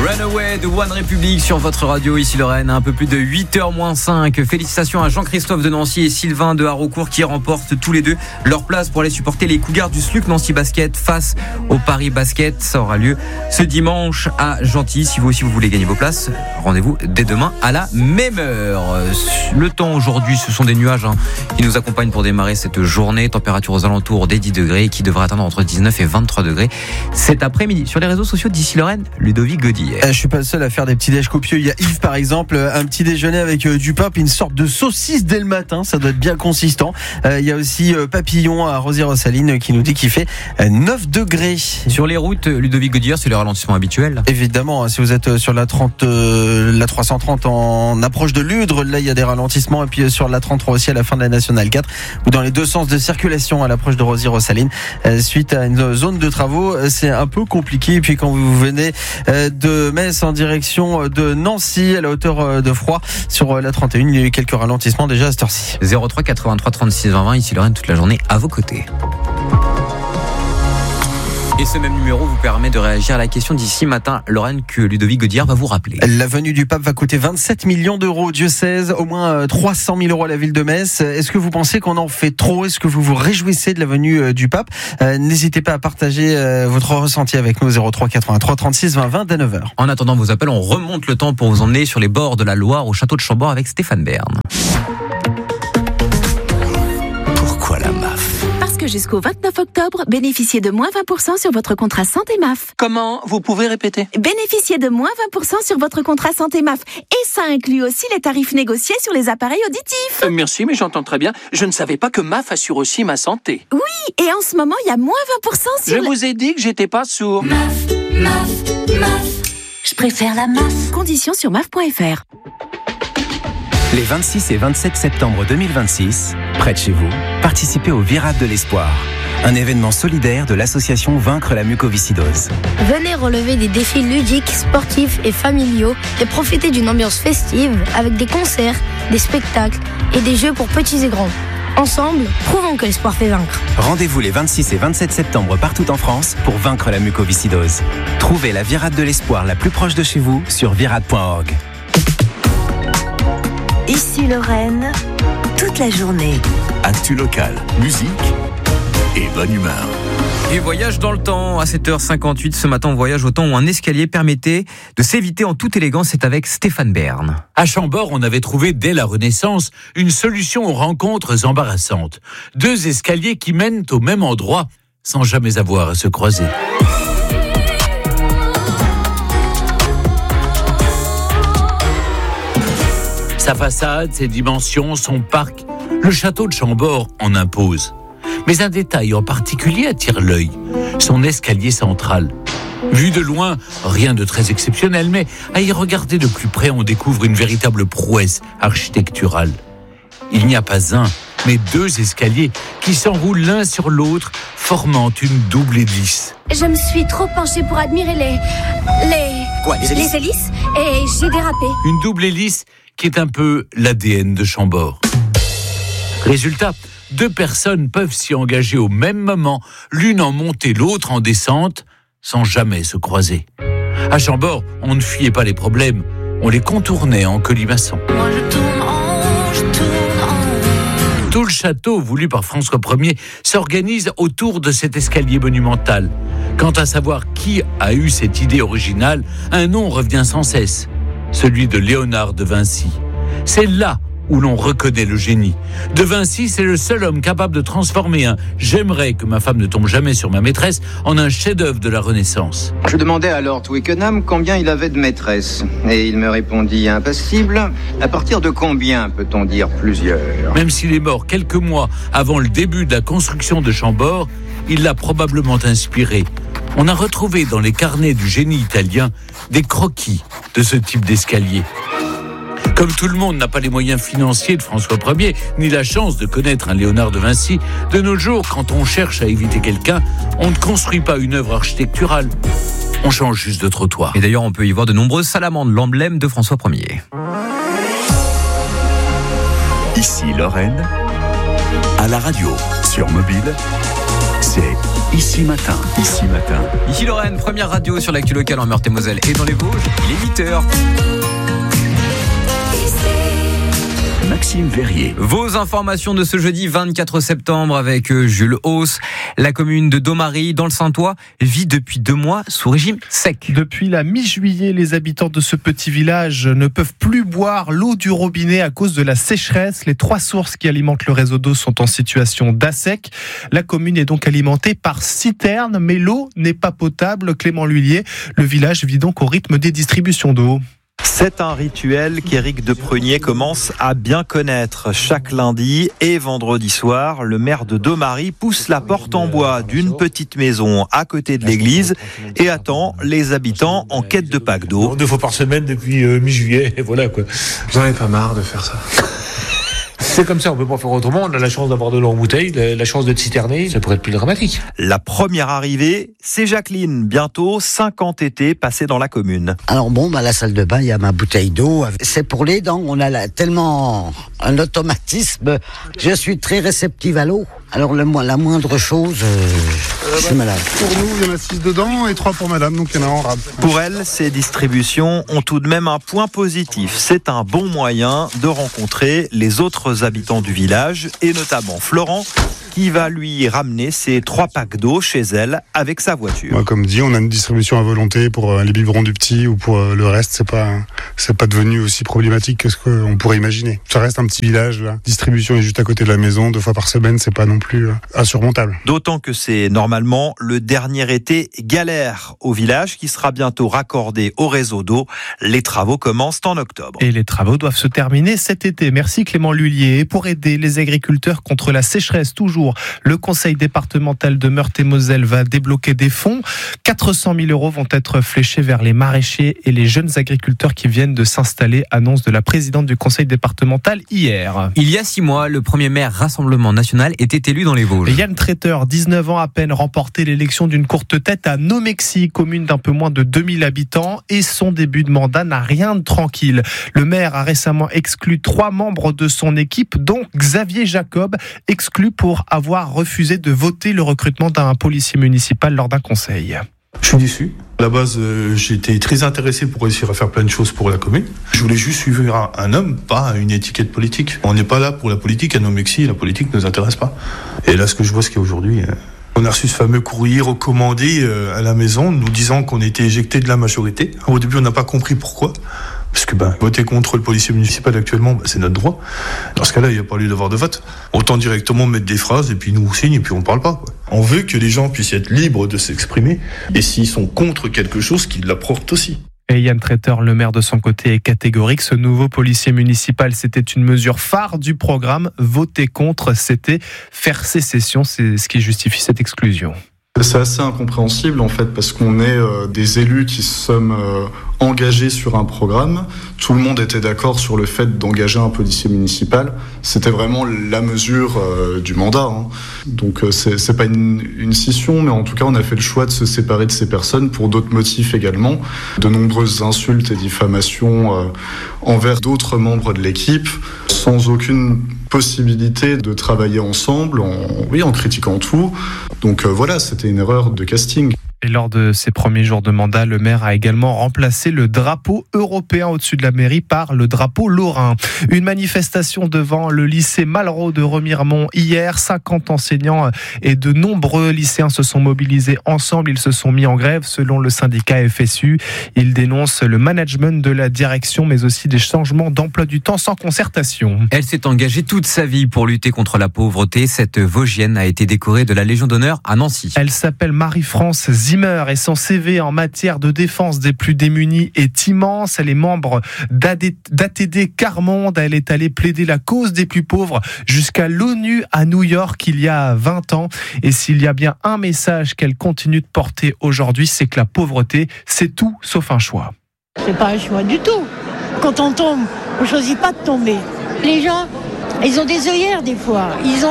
Runaway de One Republic sur votre radio, ici Lorraine, un peu plus de 8h-5. Félicitations à Jean-Christophe de Nancy et Sylvain de Haraucourt qui remportent tous les deux leur place pour aller supporter les Cougars du SLUC Nancy Basket face au Paris Basket. Ça aura lieu ce dimanche à Gentilly. Si vous aussi vous voulez gagner vos places, rendez-vous dès demain à la même heure. Le temps aujourd'hui, ce sont des nuages qui nous accompagnent pour démarrer cette journée. Température aux alentours des 10 degrés qui devrait atteindre entre 19 et 23 degrés cet après-midi. Sur les réseaux sociaux d'ici Lorraine, Ludovic Gaudier. Je suis pas le seul à faire des petits déj copieux. Il y a Yves par exemple, un petit déjeuner avec du pain puis une sorte de saucisse dès le matin, ça doit être bien consistant. Il y a aussi Papillon à Rosières-aux-Salines qui nous dit qu'il fait 9 degrés. Sur les routes, Ludovic Gaudier, c'est le ralentissement habituel. Évidemment, si vous êtes sur la 330 en approche de Ludre, là il y a des ralentissements, et puis sur la 33 aussi à la fin de la Nationale 4 ou dans les deux sens de circulation à l'approche de Rosières-aux-Salines suite à une zone de travaux, c'est un peu compliqué. Et puis quand vous venez de Metz en direction de Nancy à la hauteur de Froid sur la 31, il y a eu quelques ralentissements déjà à cette heure-ci. 03 83 36 20 20, ici Lorraine, toute la journée à vos côtés. Et ce même numéro vous permet de réagir à la question d'ici matin, Lorraine, que Ludovic Gaudier va vous rappeler. La venue du pape va coûter 27 millions d'euros au diocèse, au moins 300 000 euros à la ville de Metz. Est-ce que vous pensez qu'on en fait trop ? Est-ce que vous vous réjouissez de la venue du pape ? N'hésitez pas à partager votre ressenti avec nous, 03 83 36 20 20 dès 9h. En attendant vos appels, on remonte le temps pour vous emmener sur les bords de la Loire au château de Chambord avec Stéphane Bern. Pourquoi la MAF ? Parce que jusqu'au 29 octobre, bénéficiez de moins 20% sur votre contrat santé MAF. Comment ? Vous pouvez répéter ? Bénéficiez de moins 20% sur votre contrat santé MAF. Et ça inclut aussi les tarifs négociés sur les appareils auditifs. Merci, mais j'entends très bien. Je ne savais pas que MAF assure aussi ma santé. Oui, et en ce moment, il y a moins 20% sur Je vous ai dit que j'étais pas sourd. MAF. Je préfère la MAF. Conditions sur MAF.fr. Les 26 et 27 septembre 2026, près de chez vous, participez au Virade de l'Espoir, un événement solidaire de l'association Vaincre la mucoviscidose. Venez relever des défis ludiques, sportifs et familiaux et profiter d'une ambiance festive avec des concerts, des spectacles et des jeux pour petits et grands. Ensemble, prouvons que l'espoir fait vaincre. Rendez-vous les 26 et 27 septembre partout en France pour vaincre la mucoviscidose. Trouvez la Virade de l'Espoir la plus proche de chez vous sur virade.org. Ici Lorraine, toute la journée. Actu local, musique et bonne humeur. Et voyage dans le temps, à 7h58, ce matin on voyage au temps où un escalier permettait de s'éviter en toute élégance. C'est avec Stéphane Bern. À Chambord, on avait trouvé dès la Renaissance une solution aux rencontres embarrassantes. 2 escaliers qui mènent au même endroit sans jamais avoir à se croiser. Sa façade, ses dimensions, son parc, le château de Chambord en impose. Mais un détail en particulier attire l'œil, son escalier central. Vu de loin, rien de très exceptionnel, mais à y regarder de plus près, on découvre une véritable prouesse architecturale. Il n'y a pas un, mais 2 escaliers qui s'enroulent l'un sur l'autre, formant une double hélice. Je me suis trop penchée pour admirer les hélices et j'ai dérapé. Une double hélice qui est un peu l'ADN de Chambord. Résultat, 2 personnes peuvent s'y engager au même moment, l'une en montée, l'autre en descente, sans jamais se croiser. À Chambord, on ne fuyait pas les problèmes, on les contournait en colimaçon. Moi je tourne en. Tout le château, voulu par François Ier, s'organise autour de cet escalier monumental. Quant à savoir qui a eu cette idée originale, un nom revient sans cesse, celui de Léonard de Vinci. C'est là où l'on reconnaît le génie. De Vinci, c'est le seul homme capable de transformer un « j'aimerais que ma femme ne tombe jamais sur ma maîtresse » en un chef-d'œuvre de la Renaissance. Je demandais à Lord Twickenham combien il avait de maîtresses. Et il me répondit impassible. À partir de combien peut-on dire plusieurs ? Même s'il est mort quelques mois avant le début de la construction de Chambord, il l'a probablement inspiré. On a retrouvé dans les carnets du génie italien des croquis de ce type d'escalier. Comme tout le monde n'a pas les moyens financiers de François Ier, ni la chance de connaître un Léonard de Vinci, de nos jours, quand on cherche à éviter quelqu'un, on ne construit pas une œuvre architecturale. On change juste de trottoir. Et d'ailleurs, on peut y voir de nombreuses salamandres, l'emblème de François Ier. Ici Lorraine, à la radio, sur mobile, c'est Ici Matin. Ici Lorraine, première radio sur l'actu locale en Meurthe-et-Moselle et dans les Vosges. Il est 8h. Maxime Verrier. Vos informations de ce jeudi 24 septembre avec Jules Hauss. La commune de Domary, dans le Saintois, vit depuis 2 mois sous régime sec. Depuis la mi-juillet, les habitants de ce petit village ne peuvent plus boire l'eau du robinet à cause de la sécheresse. Les 3 sources qui alimentent le réseau d'eau sont en situation d'assec. La commune est donc alimentée par citernes, mais l'eau n'est pas potable. Clément Lhuillier, le village vit donc au rythme des distributions d'eau. C'est un rituel qu'Éric de Prunier commence à bien connaître. Chaque lundi et vendredi soir, le maire de Domary pousse la porte en bois d'une petite maison à côté de l'église et attend les habitants en quête de pack d'eau. 2 fois par semaine depuis mi-juillet, et voilà quoi. J'en ai pas marre de faire ça. C'est comme ça, on peut pas faire autrement. On a la chance d'avoir de l'eau en bouteille, la chance d'être citerné, ça pourrait être plus dramatique. La première arrivée, c'est Jacqueline. Bientôt 50 étés passés dans la commune. Alors la salle de bain, il y a ma bouteille d'eau. C'est pour les dents. On a tellement un automatisme. Je suis très réceptive à l'eau. Alors la moindre chose, je suis malade. Pour nous, il y en a 6 dedans et 3 pour madame, donc il y en a en rab. Pour elle, ces distributions ont tout de même un point positif. C'est un bon moyen de rencontrer les autres habitants du village et notamment Florent, qui va lui ramener ses 3 packs d'eau chez elle avec sa voiture. Comme dit, on a une distribution à volonté pour les biberons du petit ou pour le reste. C'est pas devenu aussi problématique que ce qu'on pourrait imaginer. Ça reste un petit village. La distribution est juste à côté de la maison, 2 fois par semaine, c'est pas non plus insurmontable. D'autant que c'est normalement le dernier été galère au village qui sera bientôt raccordé au réseau d'eau. Les travaux commencent en octobre. Et les travaux doivent se terminer cet été. Merci Clément Lhuillier. Et pour aider les agriculteurs contre la sécheresse, toujours, le conseil départemental de Meurthe-et-Moselle va débloquer des fonds. 400 000 € vont être fléchés vers les maraîchers et les jeunes agriculteurs qui viennent de s'installer, annonce de la présidente du conseil départemental hier. Il y a 6 mois, le premier maire Rassemblement National était élu dans les Vosges. Yann Traiteur, 19 ans à peine, remporté l'élection d'une courte tête à Nomexy, commune d'un peu moins de 2000 habitants, et son début de mandat n'a rien de tranquille. Le maire a récemment exclu 3 membres de son équipe, dont Xavier Jacob, exclu pour avoir refusé de voter le recrutement d'un policier municipal lors d'un conseil. Je suis déçu. À la base, j'étais très intéressé pour réussir à faire plein de choses pour la commune. Je voulais juste suivre un homme, pas une étiquette politique. On n'est pas là pour la politique à Nomexy, la politique ne nous intéresse pas. Et là, ce que je vois, ce qu'il y a aujourd'hui, on a reçu ce fameux courrier recommandé à la maison, nous disant qu'on était éjecté de la majorité. Au début, on n'a pas compris pourquoi. Parce que voter contre le policier municipal actuellement, c'est notre droit. Dans ce cas-là, il n'y a pas lieu d'avoir de vote. Autant directement mettre des phrases et puis nous on signe et puis on ne parle pas. On veut que les gens puissent être libres de s'exprimer et s'ils sont contre quelque chose, qu'ils l'apportent aussi. Et Yann Traiteur, le maire de son côté, est catégorique. Ce nouveau policier municipal, c'était une mesure phare du programme. Voter contre, c'était faire sécession. C'est ce qui justifie cette exclusion. C'est assez incompréhensible en fait parce qu'on est des élus qui sommes engagés sur un programme. Tout le monde était d'accord sur le fait d'engager un policier municipal. C'était vraiment la mesure du mandat. Donc c'est pas une scission, mais en tout cas on a fait le choix de se séparer de ces personnes pour d'autres motifs également. De nombreuses insultes et diffamations envers d'autres membres de l'équipe, sans aucune possibilité de travailler ensemble, en critiquant tout. Donc voilà, c'était une erreur de casting. Et lors de ses premiers jours de mandat, le maire a également remplacé le drapeau européen au-dessus de la mairie par le drapeau lorrain. Une manifestation devant le lycée Malraux de Remiremont hier. 50 enseignants et de nombreux lycéens se sont mobilisés ensemble. Ils se sont mis en grève selon le syndicat FSU. Ils dénoncent le management de la direction, mais aussi des changements d'emploi du temps sans concertation. Elle s'est engagée toute sa vie pour lutter contre la pauvreté. Cette Vosgienne a été décorée de la Légion d'honneur à Nancy. Elle s'appelle Marie-France Zimmer et son CV en matière de défense des plus démunis est immense. Elle est membre d'ATD Quart-Monde. Elle est allée plaider la cause des plus pauvres jusqu'à l'ONU à New York il y a 20 ans. Et s'il y a bien un message qu'elle continue de porter aujourd'hui, c'est que la pauvreté, c'est tout sauf un choix. C'est pas un choix du tout. Quand on tombe, on ne choisit pas de tomber. Les gens, ils ont des œillères des fois.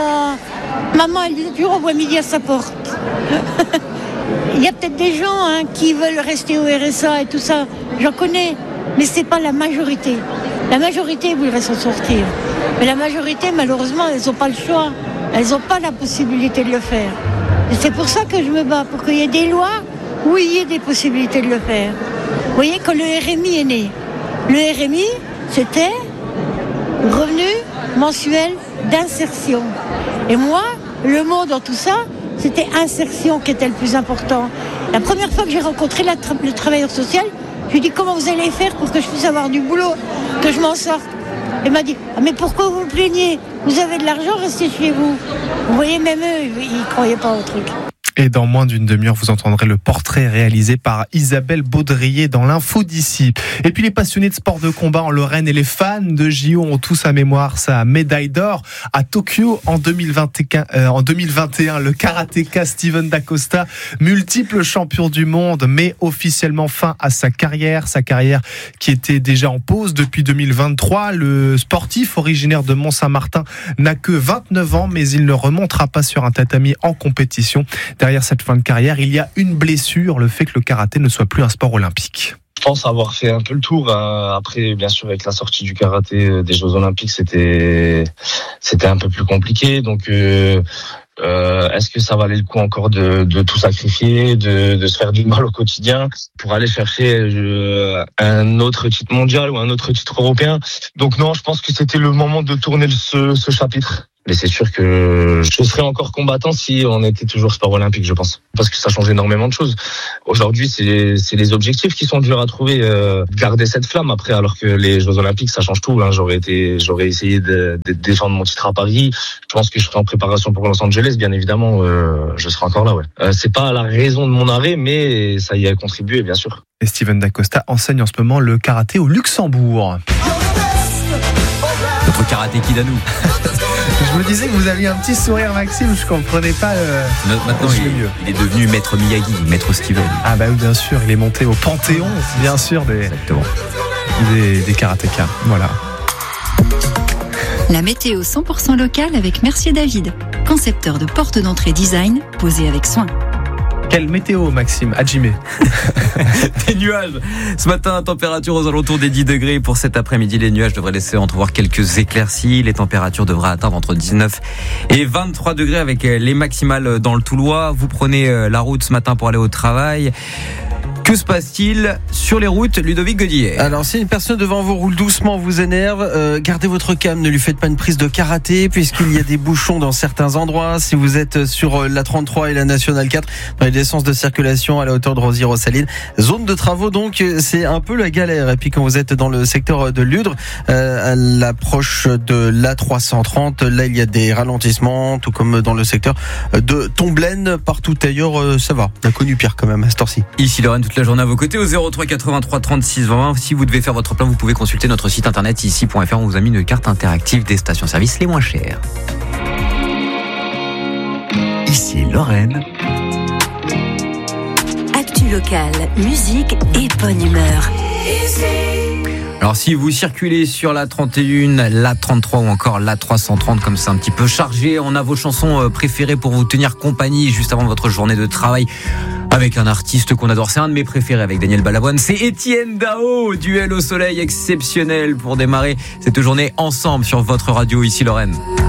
Maman, elle dit toujours on voit midi à sa porte. Il y a peut-être des gens qui veulent rester au RSA et tout ça. J'en connais, mais c'est pas la majorité. La majorité voudrait s'en sortir. Mais la majorité, malheureusement, elles n'ont pas le choix. Elles n'ont pas la possibilité de le faire. Et c'est pour ça que je me bats, pour qu'il y ait des lois où il y ait des possibilités de le faire. Vous voyez, quand le RMI est né, le RMI, c'était revenu mensuel d'insertion. Et moi, le mot dans tout ça, c'était insertion qui était le plus important. La première fois que j'ai rencontré le travailleur social, je lui ai dit comment vous allez faire pour que je puisse avoir du boulot, que je m'en sorte. Il m'a dit mais pourquoi vous vous plaignez? Vous avez de l'argent, restez chez vous. Vous voyez, même eux, ils ne croyaient pas au truc. Et dans moins d'une demi-heure, vous entendrez le portrait réalisé par Isabelle Baudrier dans l'info d'ici. Et puis les passionnés de sport de combat en Lorraine et les fans de JO ont tous à mémoire sa médaille d'or à Tokyo en 2021. Le karatéka Steven D'Acosta, multiple champion du monde, met officiellement fin à sa carrière qui était déjà en pause depuis 2023. Le sportif originaire de Mont-Saint-Martin n'a que 29 ans, mais il ne remontera pas sur un tatami en compétition. Derrière cette fin de carrière, il y a une blessure, le fait que le karaté ne soit plus un sport olympique. Je pense avoir fait un peu le tour. Après, bien sûr, avec la sortie du karaté des Jeux Olympiques, c'était un peu plus compliqué. Donc, est-ce que ça valait le coup encore de tout sacrifier, de se faire du mal au quotidien pour aller chercher un autre titre mondial ou un autre titre européen? Donc non, je pense que c'était le moment de tourner ce chapitre. Mais c'est sûr que je serais encore combattant si on était toujours sport olympique, je pense. Parce que ça change énormément de choses. Aujourd'hui, c'est les objectifs qui sont durs à trouver. Garder cette flamme après, alors que les Jeux Olympiques, ça change tout. Hein. J'aurais essayé de défendre mon titre à Paris. Je pense que je serai en préparation pour Los Angeles, bien évidemment. Je serai encore là, ouais. C'est pas la raison de mon arrêt, mais ça y a contribué, bien sûr. Et Steven D'Acosta enseigne en ce moment le karaté au Luxembourg. Notre karaté kid à nous. Je me disais que vous aviez un petit sourire, Maxime, je comprenais pas. Maintenant, il est devenu maître Miyagi, maître Steven. Ah bah oui, bien sûr, il est monté au panthéon, bien sûr, des karatékas. Voilà. La météo 100% locale avec Mercier David, concepteur de porte d'entrée design posé avec soin. Quelle météo, Maxime? Hajime. Des nuages. Ce matin, température aux alentours des 10 degrés. Pour cet après-midi, les nuages devraient laisser entrevoir quelques éclaircies. Les températures devraient atteindre entre 19 et 23 degrés avec les maximales dans le Toulois. Vous prenez la route ce matin pour aller au travail. Que se passe-t-il sur les routes, Ludovic Godillet? Alors, si une personne devant vous roule doucement, vous énerve, gardez votre calme, ne lui faites pas une prise de karaté, puisqu'il y a des bouchons dans certains endroits. Si vous êtes sur la 33 et la Nationale 4, dans les sens de circulation à la hauteur de Rosy-Rossaline, zone de travaux, donc c'est un peu la galère. Et puis quand vous êtes dans le secteur de Ludre, à l'approche de l'A330, là il y a des ralentissements, tout comme dans le secteur de Tomblaine. Partout ailleurs, ça va. On a connu pire quand même à cette heure-ci. Ici Lorraine, toute la journée à vos côtés au 03 83 36 20. Si vous devez faire votre plein, vous pouvez consulter notre site internet ici.fr. On vous a mis une carte interactive des stations-service les moins chères. Ici Lorraine. Actu locale, musique et bonne humeur. Alors si vous circulez sur la 31, la 33 ou encore la 330, comme c'est un petit peu chargé, on a vos chansons préférées pour vous tenir compagnie juste avant votre journée de travail avec un artiste qu'on adore. C'est un de mes préférés avec Daniel Balavoine. C'est Étienne Dao, duel au soleil exceptionnel pour démarrer cette journée ensemble sur votre radio ici Lorraine.